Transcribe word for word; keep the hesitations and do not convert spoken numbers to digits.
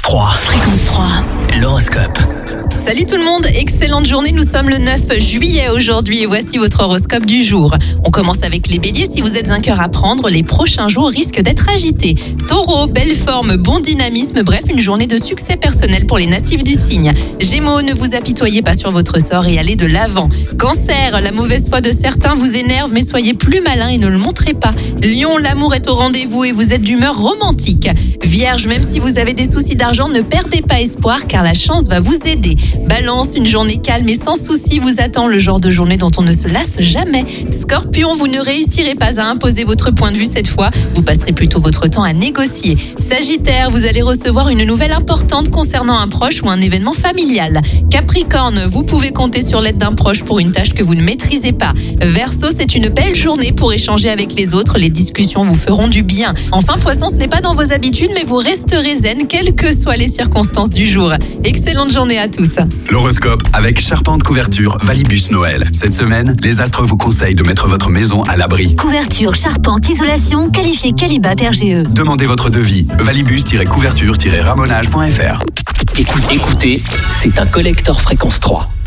trois. Fréquence trois. L'horoscope. Salut tout le monde, excellente journée, nous sommes le neuf juillet aujourd'hui et voici votre horoscope du jour. On commence avec les béliers, si vous êtes un cœur à prendre, les prochains jours risquent d'être agités. Taureau, belle forme, bon dynamisme, bref une journée de succès personnel pour les natifs du signe. Gémeaux, ne vous apitoyez pas sur votre sort et allez de l'avant. Cancer, la mauvaise foi de certains vous énerve mais soyez plus malin et ne le montrez pas. Lion, l'amour est au rendez-vous et vous êtes d'humeur romantique. Vierge, même si vous avez des soucis d'argent, ne perdez pas espoir car la chance va vous aider. Balance, une journée calme et sans souci vous attend, le genre de journée dont on ne se lasse jamais. Scorpion, vous ne réussirez pas à imposer votre point de vue cette fois, vous passerez plutôt votre temps à négocier. Sagittaire, vous allez recevoir une nouvelle importante concernant un proche ou un événement familial. Capricorne, vous pouvez compter sur l'aide d'un proche pour une tâche que vous ne maîtrisez pas. Verseau, c'est une belle journée pour échanger avec les autres, les discussions vous feront du bien. Enfin Poisson, ce n'est pas dans vos habitudes mais vous resterez zen quelles que soient les circonstances du jour. Excellente journée à tous. L'horoscope avec Charpente Couverture Valibus Noël. Cette semaine, les astres vous conseillent de mettre votre maison à l'abri. Couverture, charpente, isolation, qualifié Qualibat R G E. Demandez votre devis. valibus-couverture-ramonage point f r. Écoutez, écoutez, c'est un collector Fréquence trois.